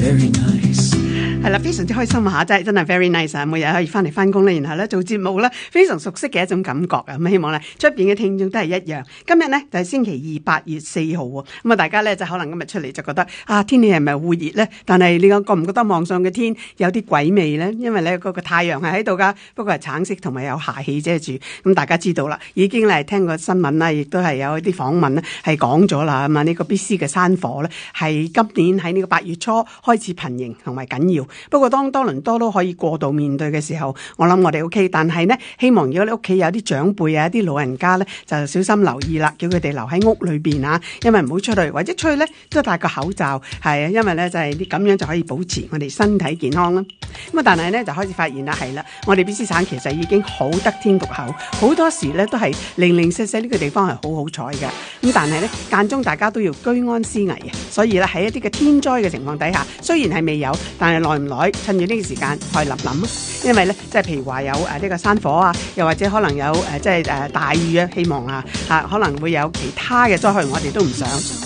very nice。 係啦，非常之開心啊！真係 very nice 啊！每日可以翻嚟翻工咧，然後咧做節目咧，非常熟悉嘅一種感覺啊！咁希望咧出邊嘅聽眾都係一樣。今日咧就係星期二，8月4號喎。咁啊，大家咧就可能今日出嚟就覺得啊，天氣係咪會熱咧？但係你覺唔覺得望上嘅天有啲鬼味咧？因為咧嗰個太陽係喺度噶，不過係橙色同埋有霞氣遮住。咁大家知道啦，已經咧聽過新聞啦，亦都係有一啲訪問咧係講咗啦。咁啊，呢個 BC 嘅山火咧係今年喺呢個8月初開始頻仍同埋緊要。不過當多倫多都可以過度面對嘅時候，我諗我哋 OK。但係呢，希望如果你屋企有啲長輩啊、一啲老人家呢，就小心留意啦，叫佢哋留喺屋裏邊啊，因為唔好出去，或者出去呢都戴個口罩，係啊，因為呢就係啲咁樣就可以保持我哋身體健康啦。咁啊，但係呢就開始發現啦，係啦，我哋 BC 省其實已經好得天獨厚，好多時呢都係零零舍舍呢個地方係好好彩嘅。咁但係呢間中大家都要居安思危啊，所以呢喺一啲嘅天災嘅情況底下，雖然係未有，但係耐唔耐趁住呢個時間可以諗諗啊，因為咧即係譬如話有呢個山火啊，又或者可能有即係大雨啊，希望可能會有其他嘅災害，我哋都唔想。